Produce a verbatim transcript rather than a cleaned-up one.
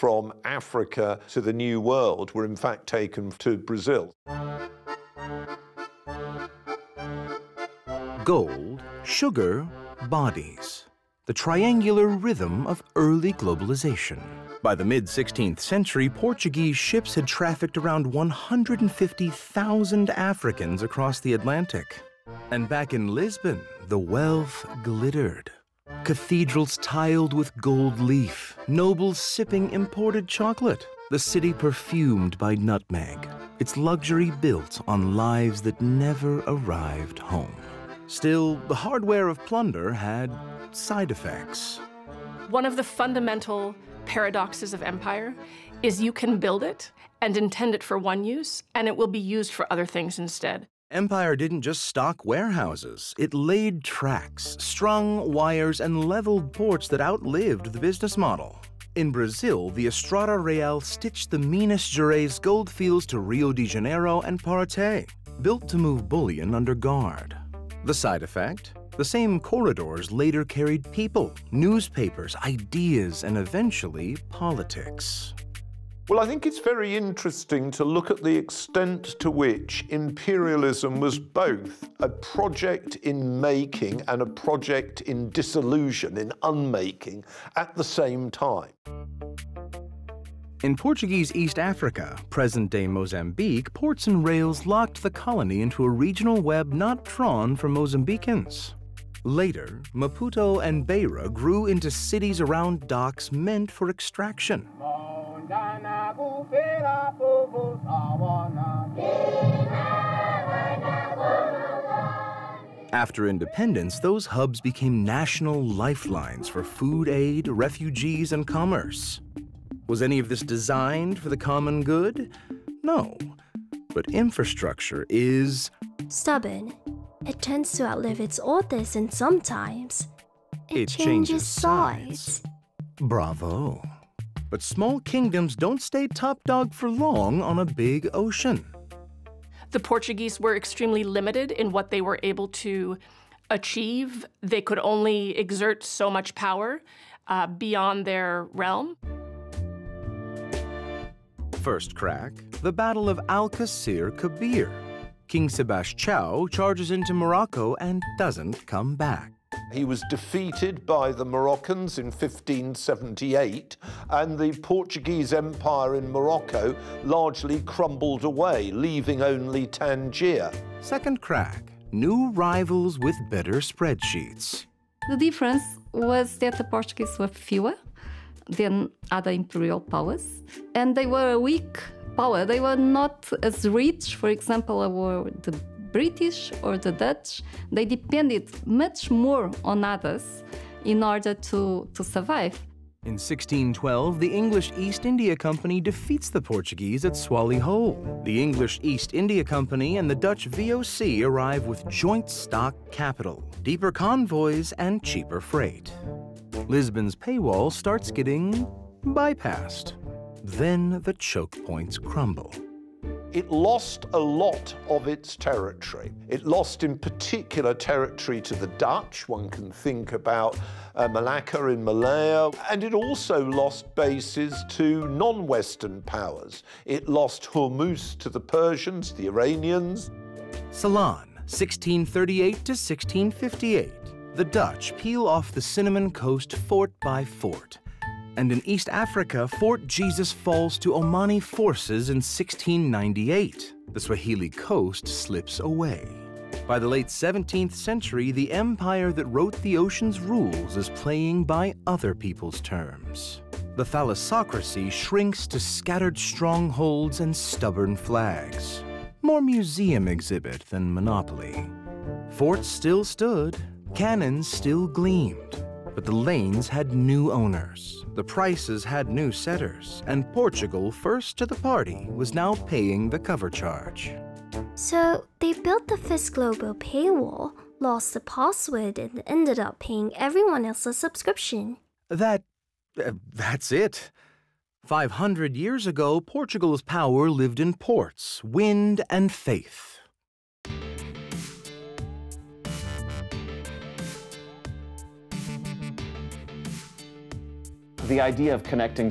from Africa to the New World were in fact taken to Brazil. Gold, sugar, bodies. The triangular rhythm of early globalization. By the mid sixteenth century, Portuguese ships had trafficked around one hundred fifty thousand Africans across the Atlantic. And back in Lisbon, the wealth glittered. Cathedrals tiled with gold leaf, nobles sipping imported chocolate, the city perfumed by nutmeg, its luxury built on lives that never arrived home. Still, the hardware of plunder had side effects. One of the fundamental paradoxes of empire is you can build it and intend it for one use, and it will be used for other things instead. Empire didn't just stock warehouses. It laid tracks, strung wires, and leveled ports that outlived the business model. In Brazil, the Estrada Real stitched the Minas Gerais gold fields to Rio de Janeiro and Paraty, built to move bullion under guard. The side effect? The same corridors later carried people, newspapers, ideas, and eventually politics. Well, I think it's very interesting to look at the extent to which imperialism was both a project in making and a project in dissolution, in unmaking, at the same time. In Portuguese East Africa, present-day Mozambique, ports and rails locked the colony into a regional web not drawn for Mozambicans. Later, Maputo and Beira grew into cities around docks meant for extraction. After independence, those hubs became national lifelines for food aid, refugees, and commerce. Was any of this designed for the common good? No. But infrastructure is stubborn. It tends to outlive its authors, and sometimes it, it changes, changes sides. sides. Bravo. But small kingdoms don't stay top dog for long on a big ocean. The Portuguese were extremely limited in what they were able to achieve. They could only exert so much power uh, beyond their realm. First crack, the Battle of Alcácer Quibir. King Sebastião charges into Morocco and doesn't come back. He was defeated by the Moroccans in fifteen seventy-eight, and the Portuguese Empire in Morocco largely crumbled away, leaving only Tangier. Second crack, new rivals with better spreadsheets. The difference was that the Portuguese were fewer than other imperial powers, and they were a weak power. They were not as rich, for example, were the British or the Dutch. They depended much more on others in order to, to survive. In sixteen twelve, the English East India Company defeats the Portuguese at Solihull. The English East India Company and the Dutch V O C arrive with joint stock capital, deeper convoys, and cheaper freight. Lisbon's paywall starts getting bypassed. Then the choke points crumble. It lost a lot of its territory. It lost in particular territory to the Dutch. One can think about uh, Malacca in Malaya. And it also lost bases to non-Western powers. It lost Hormuz to the Persians, the Iranians. Ceylon, sixteen thirty-eight to sixteen fifty-eight. The Dutch peel off the Cinnamon Coast fort by fort. And in East Africa, Fort Jesus falls to Omani forces in sixteen ninety-eight. The Swahili coast slips away. By the late seventeenth century, the empire that wrote the ocean's rules is playing by other people's terms. The thalassocracy shrinks to scattered strongholds and stubborn flags. More museum exhibit than monopoly. Forts still stood, cannons still gleamed. But the lanes had new owners, the prices had new setters, and Portugal, first to the party, was now paying the cover charge. So they built the first global paywall, lost the password, and ended up paying everyone else a subscription. That... Uh, that's it. five hundred years ago, Portugal's power lived in ports, wind, and faith. The idea of connecting